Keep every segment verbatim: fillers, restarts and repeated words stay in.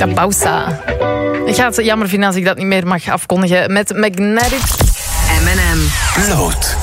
Kabousa. Ik ga het jammer vinden als ik dat niet meer mag afkondigen. Met Magnetic. M en M. Bloot.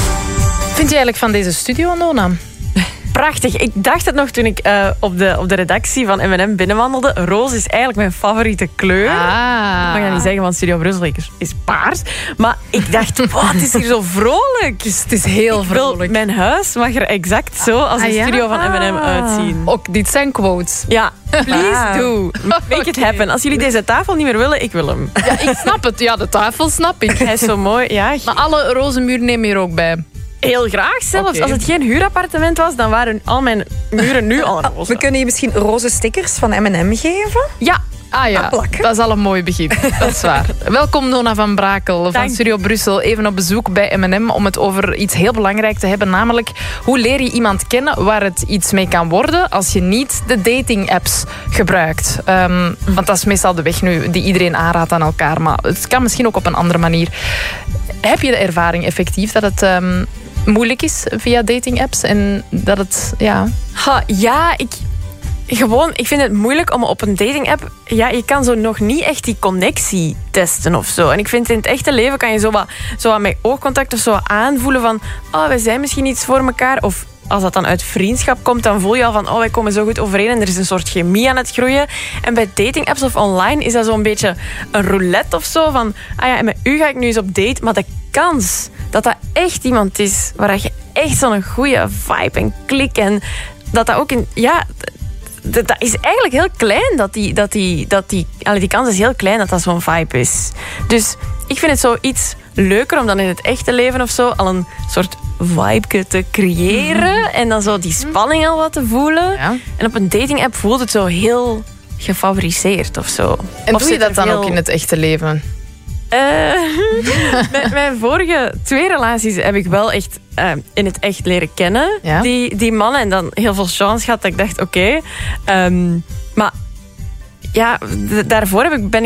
Vind je eigenlijk van deze studio, Nona? Prachtig. Ik dacht het nog toen ik uh, op, de, op de redactie van M en M binnenwandelde. Roze is eigenlijk mijn favoriete kleur. Ah. Ik mag dat niet zeggen, want Studio Brussel is, is paars. Maar ik dacht, wow, het is hier zo vrolijk. Het is, het is heel ik vrolijk. Wil, mijn huis mag er exact zo als de Ah, ja? studio van M en M uitzien. Ook dit zijn quotes. Ja, please Ah. do. Make it happen. Als jullie deze tafel niet meer willen, ik wil hem. Ja, ik snap het. Ja, de tafel snap ik. Hij is zo mooi. Ja, Maar alle roze muren neem je er ook bij. heel graag zelfs. Okay. Als het geen huurappartement was, dan waren al mijn muren nu al roze. We kunnen je misschien roze stickers van M en M geven. Ja, Ah ja, plakken. dat is al een mooi begin. Dat is waar. Welkom Nona van Brakel van Dank. Studio Brussel. Even op bezoek bij M en M om het over iets heel belangrijk te hebben. Namelijk, hoe leer je iemand kennen waar het iets mee kan worden als je niet de dating-apps gebruikt? Um, want dat is meestal de weg nu die iedereen aanraadt aan elkaar. Maar het kan misschien ook op een andere manier. Heb je de ervaring effectief dat het um, moeilijk is via dating-apps? En dat het, ja... ha, ja, ik... Gewoon, ik vind het moeilijk om op een dating-app... Ja, je kan zo nog niet echt die connectie testen of zo. En ik vind in het echte leven kan je zo wat, zo wat met oogcontact of zo aanvoelen van... Oh, wij zijn misschien iets voor elkaar. Of als dat dan uit vriendschap komt, dan voel je al van... Oh, wij komen zo goed overeen en er is een soort chemie aan het groeien. En bij dating-apps of online is dat zo'n beetje een roulette of zo. Van, ah ja, en met u ga ik nu eens op date. Maar de kans dat dat echt iemand is waar je echt zo'n goede vibe en klik... en dat dat ook in... Ja, dat is eigenlijk heel klein dat die, dat die, dat die, allee, die kans is heel klein dat dat zo'n vibe is. Dus ik vind het zo iets leuker om dan in het echte leven of zo al een soort vibe te creëren. Mm-hmm. En dan zo die spanning al wat te voelen. Ja. En op een dating app voelt het zo heel gefavoriseerd of zo. En of doe je zit er dat dan veel... ook in het echte leven? Uh, mijn, mijn vorige twee relaties heb ik wel echt uh, in het echt leren kennen. Ja? Die, die mannen. En dan heel veel chance gehad dat ik dacht, oké. Okay, um, maar ja, d- daarvoor heb ik, ben ik